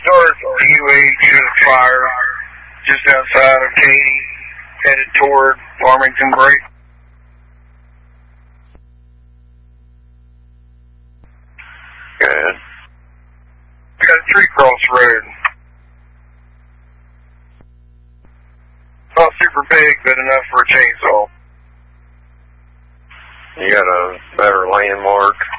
north UH fire just outside of Katy, headed toward Farmington Break. Good. Got a tree cross the road. Not super big, but enough for a chainsaw. You got a better landmark?